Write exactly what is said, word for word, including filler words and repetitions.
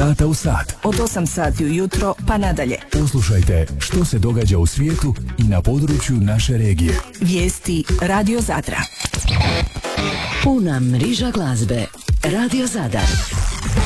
sata u sat. Od osam sati ujutro pa nadalje. Poslušajte što se događa u svijetu i na području naše regije. Vijesti Radio Zadra. Puna mriža glazbe. Radio Zadar.